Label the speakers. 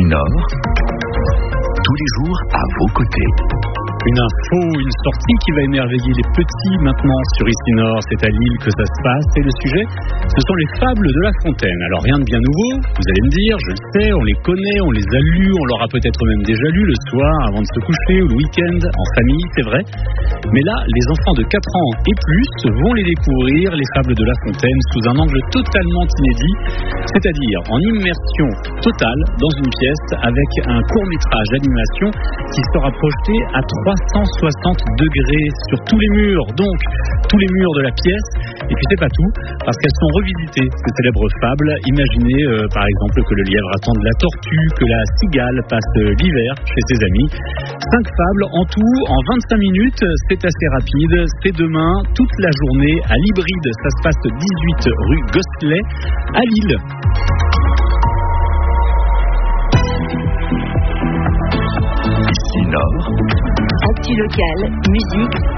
Speaker 1: Nord, tous les jours à vos côtés.
Speaker 2: Une info, une sortie qui va émerveiller les petits maintenant sur Ici Nord. C'est à Lille que ça se passe et le sujet, ce sont les fables de La Fontaine. Alors rien de bien nouveau, vous allez me dire, je le sais, on les connaît, on les a lus, on l'aura peut-être même déjà lus le soir avant de se coucher ou le week-end en famille, c'est vrai. Mais là, les enfants de 4 ans et plus vont les découvrir, les fables de La Fontaine, sous un angle totalement inédit, c'est-à-dire en immersion totale dans une pièce avec un court-métrage d'animation qui sera projeté à 360 degrés sur tous les murs, donc tous les murs de la pièce. Et puis c'est pas tout, parce qu'elles sont revisitées, ces célèbres fables. Imaginez par exemple que le lièvre attende la tortue, que la cigale passe l'hiver chez ses amis. 5 fables en tout, en 25 minutes, c'est assez rapide. C'est demain, toute la journée, à l'Hybride. Ça se passe 18 rue Gosselet, à Lille.
Speaker 1: Ici Nord.
Speaker 3: Actu locale, musique,